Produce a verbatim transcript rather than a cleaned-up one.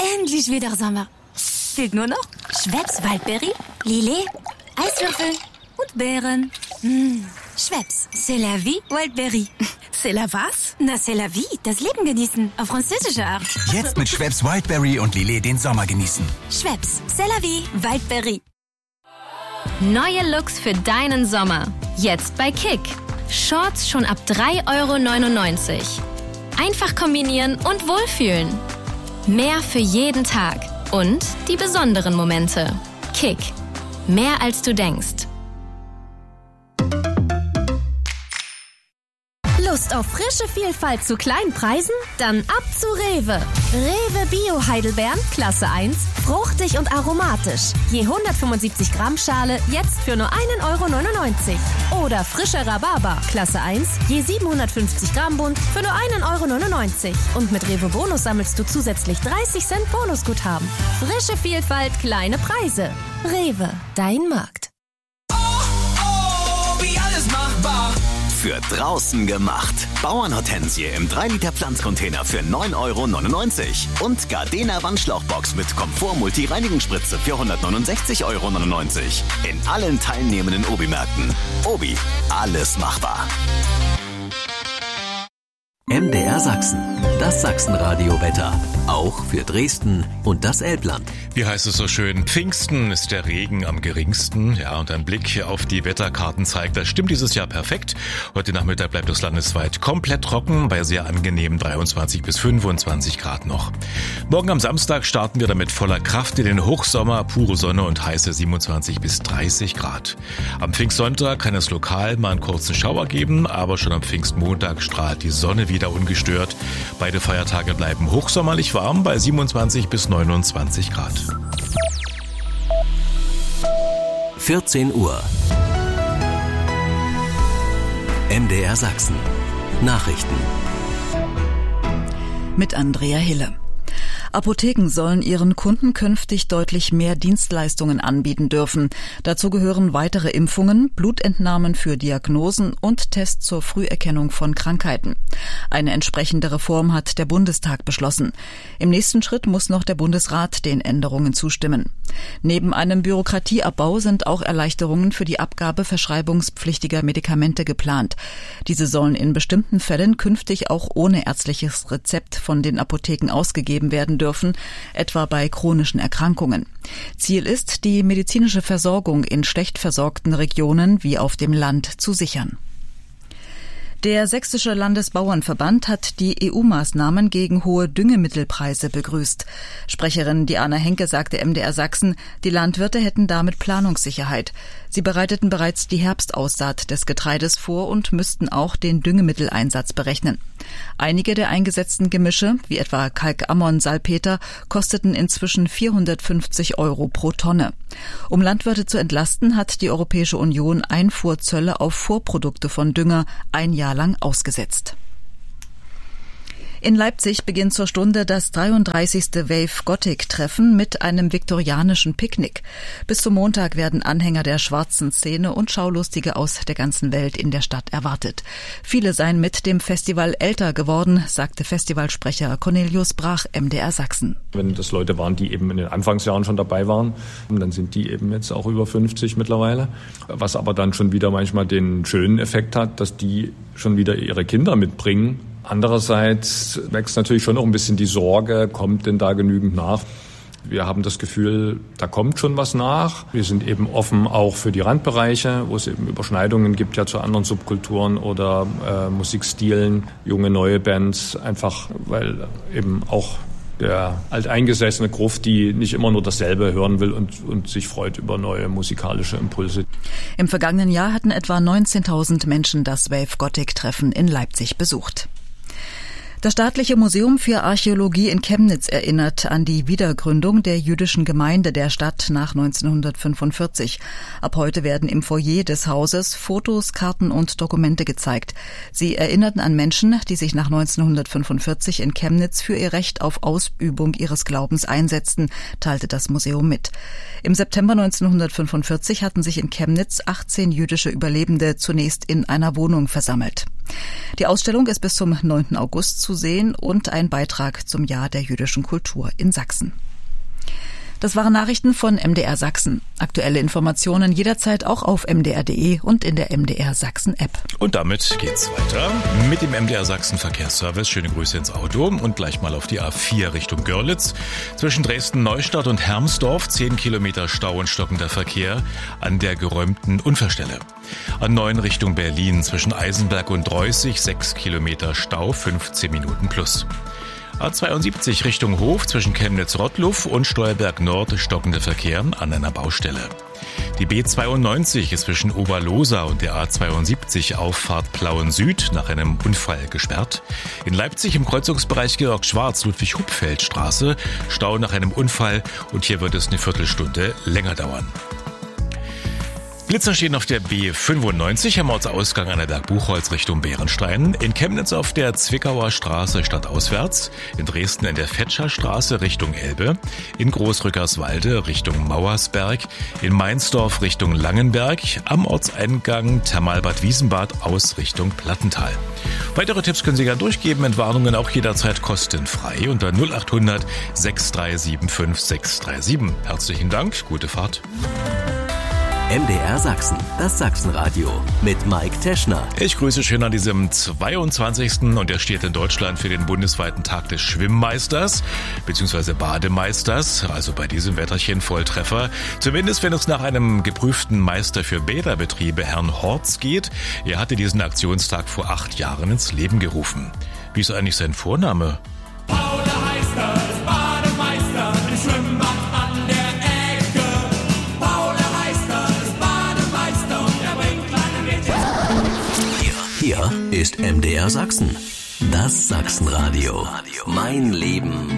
endlich wieder Sommer. Fehlt nur noch Schweppes Waldberry, Lillet, Eiswürfel und Beeren. Mmh. Schweppes, c'est la vie, Wildberry. C'est la was? Na, c'est la vie, das Leben genießen, auf französische Art. Jetzt mit Schweppes Wildberry und Lillet den Sommer genießen. Schweppes, c'est la vie, Wildberry. Neue Looks für deinen Sommer. Jetzt bei Kick. Shorts schon ab drei Euro neunundneunzig. Einfach kombinieren und wohlfühlen. Mehr für jeden Tag. Und die besonderen Momente. Kick. Mehr als du denkst. Lust auf frische Vielfalt zu kleinen Preisen? Dann ab zu Rewe. Rewe Bio Heidelbeeren, Klasse eins, fruchtig und aromatisch. Je hundertfünfundsiebzig Gramm Schale, jetzt für nur ein Euro neunundneunzig. Oder frischer Rhabarber, Klasse eins, je siebenhundertfünfzig Gramm Bund, für nur ein Euro neunundneunzig. Und mit Rewe Bonus sammelst du zusätzlich dreißig Cent Bonusguthaben. Frische Vielfalt, kleine Preise. Rewe, dein Markt. Oh, oh, wie alles machbar. Für draußen gemacht. Bauernhortensie im drei Liter Pflanzcontainer für neun Euro neunundneunzig. Und Gardena Wandschlauchbox mit Komfort-Multi-Reinigungsspritze für hundertneunundsechzig Euro neunundneunzig. In allen teilnehmenden Obi-Märkten. Obi, alles machbar. M D R Sachsen, das Sachsenradio-Wetter. Auch für Dresden und das Elbland. Wie heißt es so schön? Pfingsten ist der Regen am geringsten. Ja, und ein Blick auf die Wetterkarten zeigt, das stimmt dieses Jahr perfekt. Heute Nachmittag bleibt es landesweit komplett trocken, bei sehr angenehmen dreiundzwanzig bis fünfundzwanzig Grad noch. Morgen am Samstag starten wir dann mit voller Kraft in den Hochsommer, pure Sonne und heiße siebenundzwanzig bis dreißig Grad. Am Pfingstsonntag kann es lokal mal einen kurzen Schauer geben, aber schon am Pfingstmontag strahlt die Sonne wieder ungestört. Beide Feiertage bleiben hochsommerlich warm bei siebenundzwanzig bis neunundzwanzig Grad. vierzehn Uhr. M D R Sachsen. Nachrichten. Mit Andrea Hille. Apotheken sollen ihren Kunden künftig deutlich mehr Dienstleistungen anbieten dürfen. Dazu gehören weitere Impfungen, Blutentnahmen für Diagnosen und Tests zur Früherkennung von Krankheiten. Eine entsprechende Reform hat der Bundestag beschlossen. Im nächsten Schritt muss noch der Bundesrat den Änderungen zustimmen. Neben einem Bürokratieabbau sind auch Erleichterungen für die Abgabe verschreibungspflichtiger Medikamente geplant. Diese sollen in bestimmten Fällen künftig auch ohne ärztliches Rezept von den Apotheken ausgegeben werden dürfen, etwa bei chronischen Erkrankungen. Ziel ist, die medizinische Versorgung in schlecht versorgten Regionen wie auf dem Land zu sichern. Der Sächsische Landesbauernverband hat die E U-Maßnahmen gegen hohe Düngemittelpreise begrüßt. Sprecherin Diana Henke sagte M D R Sachsen, die Landwirte hätten damit Planungssicherheit. Sie bereiteten bereits die Herbstaussaat des Getreides vor und müssten auch den Düngemitteleinsatz berechnen. Einige der eingesetzten Gemische, wie etwa Kalkammon, Salpeter, kosteten inzwischen vierhundertfünfzig Euro pro Tonne. Um Landwirte zu entlasten, hat die Europäische Union Einfuhrzölle auf Vorprodukte von Dünger ein Jahr lang ausgesetzt. In Leipzig beginnt zur Stunde das dreiunddreißigste Wave Gothic-Treffen mit einem viktorianischen Picknick. Bis zum Montag werden Anhänger der schwarzen Szene und Schaulustige aus der ganzen Welt in der Stadt erwartet. Viele seien mit dem Festival älter geworden, sagte Festivalsprecher Cornelius Brach, M D R Sachsen. Wenn das Leute waren, die eben in den Anfangsjahren schon dabei waren, dann sind die eben jetzt auch über fünfzig mittlerweile. Was aber dann schon wieder manchmal den schönen Effekt hat, dass die schon wieder ihre Kinder mitbringen. Andererseits wächst natürlich schon noch ein bisschen die Sorge, kommt denn da genügend nach? Wir haben das Gefühl, da kommt schon was nach. Wir sind eben offen auch für die Randbereiche, wo es eben Überschneidungen gibt ja zu anderen Subkulturen oder äh, Musikstilen, junge, neue Bands, einfach weil eben auch der alteingesessene Gruft, die nicht immer nur dasselbe hören will und, und sich freut über neue musikalische Impulse. Im vergangenen Jahr hatten etwa neunzehntausend Menschen das Wave Gothic-Treffen in Leipzig besucht. Das Staatliche Museum für Archäologie in Chemnitz erinnert an die Wiedergründung der jüdischen Gemeinde der Stadt nach neunzehnhundertfünfundvierzig. Ab heute werden im Foyer des Hauses Fotos, Karten und Dokumente gezeigt. Sie erinnerten an Menschen, die sich nach neunzehnhundertfünfundvierzig in Chemnitz für ihr Recht auf Ausübung ihres Glaubens einsetzten, teilte das Museum mit. Im September neunzehnhundertfünfundvierzig hatten sich in Chemnitz achtzehn jüdische Überlebende zunächst in einer Wohnung versammelt. Die Ausstellung ist bis zum neunten August zu zu sehen und ein Beitrag zum Jahr der jüdischen Kultur in Sachsen. Das waren Nachrichten von M D R Sachsen. Aktuelle Informationen jederzeit auch auf m d r punkt d e und in der M D R Sachsen App. Und damit geht's weiter mit dem M D R Sachsen Verkehrsservice. Schöne Grüße ins Auto und gleich mal auf die A vier Richtung Görlitz. Zwischen Dresden-Neustadt und Hermsdorf zehn Kilometer Stau und stockender Verkehr an der geräumten Unfallstelle. A neun Richtung Berlin zwischen Eisenberg und Dreußig sechs Kilometer Stau, fünfzehn Minuten plus. A zweiundsiebzig Richtung Hof zwischen Chemnitz-Rottluff und Steuerberg Nord stockender Verkehr an einer Baustelle. Die B zweiundneunzig ist zwischen Oberlosa und der A zweiundsiebzig Auffahrt Plauen Süd nach einem Unfall gesperrt. In Leipzig im Kreuzungsbereich Georg-Schwarz-Ludwig-Hupfeld-Straße Stau nach einem Unfall und hier wird es eine Viertelstunde länger dauern. Blitzer stehen auf der B fünfundneunzig am Ortsausgang an der Berg Buchholz Richtung Bärenstein, in Chemnitz auf der Zwickauer Straße stadtauswärts, in Dresden in der Fetscher Straße Richtung Elbe, in Großrückerswalde Richtung Mauersberg, in Mainzdorf Richtung Langenberg, am Ortseingang Thermalbad Wiesenbad aus Richtung Plattental. Weitere Tipps können Sie gerne durchgeben, Entwarnungen auch jederzeit kostenfrei unter null acht hundert sechs drei sieben fünf sechs drei sieben. Herzlichen Dank, gute Fahrt. M D R Sachsen, das Sachsenradio mit Mike Teschner. Ich grüße schön an diesem zweiundzwanzigsten und er steht in Deutschland für den bundesweiten Tag des Schwimmmeisters bzw. Bademeisters, also bei diesem Wetterchen Volltreffer. Zumindest wenn es nach einem geprüften Meister für Bäderbetriebe, Herrn Horz, geht. Er hatte diesen Aktionstag vor acht Jahren ins Leben gerufen. Wie ist eigentlich sein Vorname? Paul heißt es, Bademeister im Schwimmbad an der Ecke. Paul heißt es, Bademeister und er bringt kleine Mädchen. Hier ist M D R Sachsen, das Sachsenradio. Mein Leben,